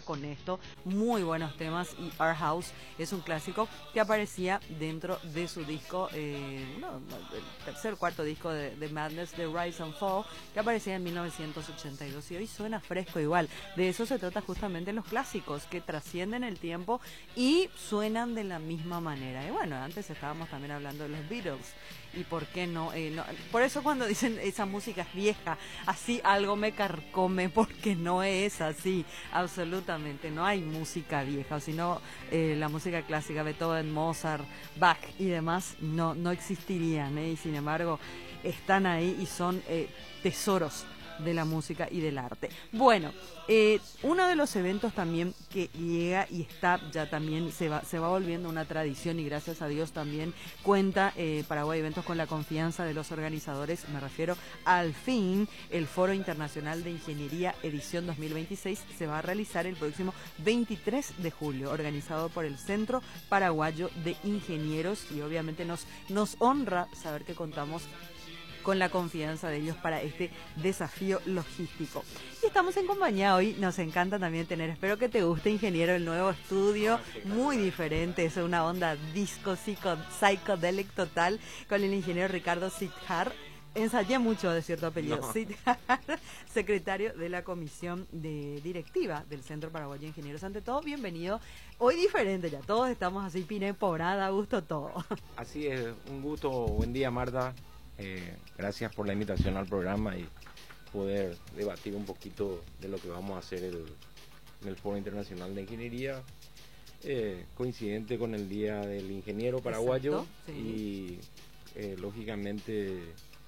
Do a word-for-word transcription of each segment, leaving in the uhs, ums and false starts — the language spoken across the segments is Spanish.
semana con esto. Muy buenos temas, y Our House es un clásico que aparecía dentro de su disco, eh, no, el tercer cuarto disco de, de Madness, de Rise and Fall, que aparecía en mil novecientos ochenta y dos, y hoy suena fresco igual. De eso se trata justamente los clásicos, que trascienden el tiempo y suenan de la misma manera. Y bueno, antes estábamos también hablando de los Beatles, y por qué no, eh, no por eso cuando dicen esa música es vieja, así algo me carcome, porque no es así, absolutamente, no hay música vieja, o si no, eh, la música clásica, Beethoven, Mozart, Bach y demás, no, no existirían, ¿eh? Y sin embargo, están ahí y son eh, tesoros de la música y del arte. Bueno, eh, uno de los eventos también que llega y está ya también se va se va volviendo una tradición, y gracias a Dios también cuenta eh, Paraguay Eventos con la confianza de los organizadores. Me refiero al fin, el Foro Internacional de Ingeniería edición dos mil veintiséis se va a realizar el próximo veintitrés de julio, organizado por el Centro Paraguayo de Ingenieros, y obviamente nos nos honra saber que contamos con la confianza de ellos para este desafío logístico. Y estamos en compañía hoy, nos encanta también tener, espero que te guste, ingeniero, el nuevo estudio, muy diferente, es una onda disco, psico, psychedelic total, con el ingeniero Ricardo Sidjar. Ensayé mucho de cierto apellido, no. Sidjar, secretario de la comisión de directiva del Centro Paraguayo de Ingenieros. Ante todo, bienvenido. Hoy diferente ya, todos estamos así, pine, pobrada, gusto todo. Así es, un gusto, buen día Marta. Eh, gracias por la invitación al programa y poder debatir un poquito de lo que vamos a hacer el, en el Foro Internacional de Ingeniería, eh, coincidente con el Día del Ingeniero Paraguayo. Exacto, sí. Y eh, lógicamente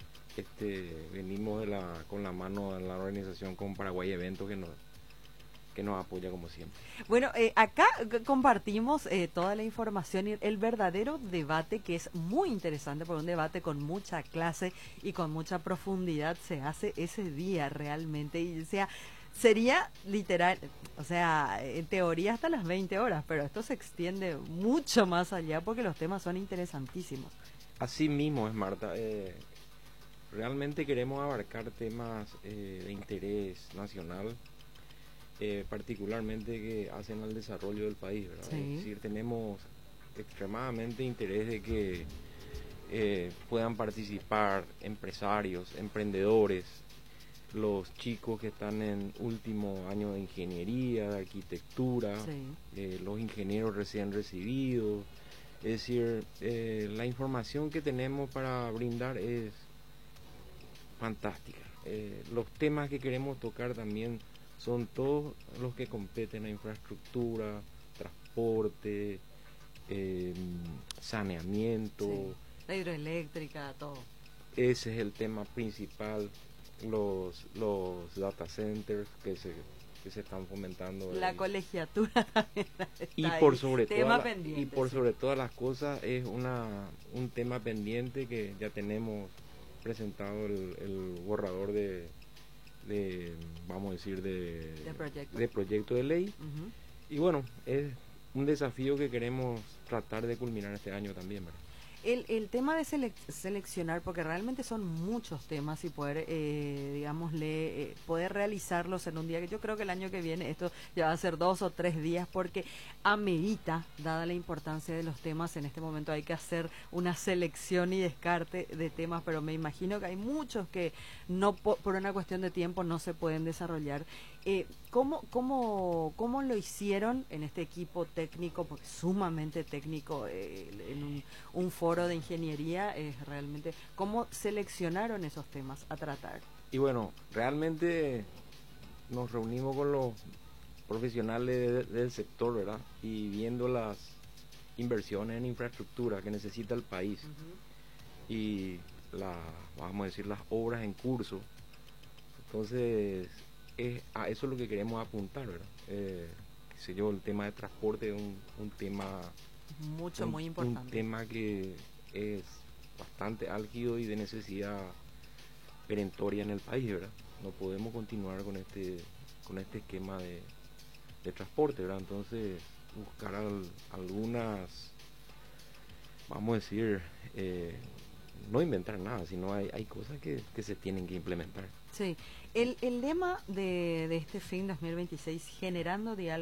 este, venimos de la, con la mano en la organización con Paraguay Eventos, que nos que nos apoya como siempre. Bueno, eh, acá compartimos eh, toda la información y el verdadero debate, que es muy interesante, porque un debate con mucha clase y con mucha profundidad se hace ese día realmente, y o sea, sería literal, o sea, en teoría hasta las veinte horas, pero esto se extiende mucho más allá porque los temas son interesantísimos. Así mismo es, Marta. Eh, realmente queremos abarcar temas eh, de interés nacional, Eh, particularmente que hacen al desarrollo del país, ¿verdad? Sí. Es decir, tenemos extremadamente interés de que eh, puedan participar empresarios, emprendedores, los chicos que están en último año de ingeniería, de arquitectura, sí. eh, los ingenieros recién recibidos. Es decir, eh, la información que tenemos para brindar es fantástica. Eh, los temas que queremos tocar también son todos los que competen a infraestructura, transporte, eh, saneamiento. Sí. La hidroeléctrica, todo. Ese es el tema principal, los los data centers que se que se están fomentando. La el, colegiatura también está y por ahí. sobre tema toda pendiente, la, y por sí. sobre todas las cosas es una un tema pendiente que ya tenemos presentado el, el borrador de de vamos a decir de, de, proyecto. de proyecto de ley. Uh-huh. Y bueno, es un desafío que queremos tratar de culminar este año también, ¿verdad? El, el tema de selec seleccionar, porque realmente son muchos temas, y poder, eh, digámosle, eh, poder realizarlos en un día, que yo creo que el año que viene esto ya va a ser dos o tres días, porque amerita, dada la importancia de los temas, en este momento hay que hacer una selección y descarte de temas, pero me imagino que hay muchos que no po por una cuestión de tiempo no se pueden desarrollar. Eh, ¿cómo, cómo, ¿Cómo lo hicieron en este equipo técnico, porque sumamente técnico, eh, en un, un foro de ingeniería, es eh, realmente, cómo seleccionaron esos temas a tratar? Y bueno, realmente nos reunimos con los profesionales de, del sector, ¿verdad? Y viendo las inversiones en infraestructura que necesita el país, uh-huh. y la, vamos a decir, las obras en curso. Entonces, es, a eso es lo que queremos apuntar, ¿verdad? Eh, qué sé yo, el tema de transporte es un, un tema mucho, un, muy importante. Un tema que es bastante álgido y de necesidad perentoria en el país, ¿verdad? No podemos continuar con este con este esquema de, de transporte, ¿verdad? Entonces, buscar al, algunas, vamos a decir, eh, no inventar nada, sino hay, hay cosas que, que se tienen que implementar. Sí, el, el lema de, de este fin dos mil veintiséis, generando diálogo